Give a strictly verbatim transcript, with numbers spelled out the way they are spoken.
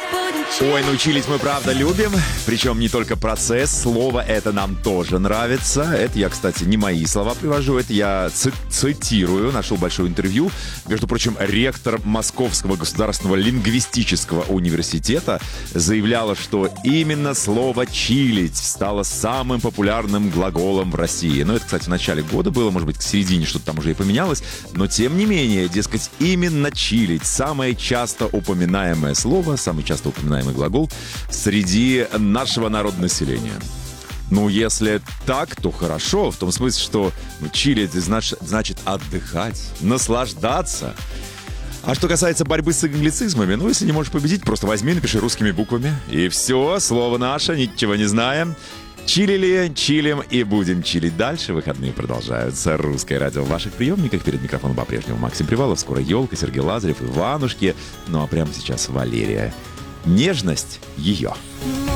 Ой, ну чилить мы правда любим, причем не только процесс, слово это нам тоже нравится. Это я, кстати, не мои слова привожу, это я ци- цитирую, нашел большое интервью. Между прочим, ректор Московского государственного лингвистического университета заявляла, что именно слово «чилить» стало самым популярным глаголом в России. Ну, это, кстати, в начале года было, может быть, к середине что-то там уже и поменялось, но тем не менее, дескать, именно «чилить» самое часто упоминаемое слово, самый часто упоминаемый глагол среди нашего народонаселения. Ну, если так, то хорошо, в том смысле, что ну, чилить значит, значит отдыхать, наслаждаться. А что касается борьбы с англицизмами, ну, если не можешь победить, просто возьми, напиши русскими буквами. И все, слово наше, ничего не знаем. Чилили, чилим и будем чилить дальше. Выходные продолжаются. Русское радио в ваших приемниках. Перед микрофоном по-прежнему Максим Привалов. Скоро елка, Сергей Лазарев, Иванушки. Ну а прямо сейчас Валерия. Нежность ее.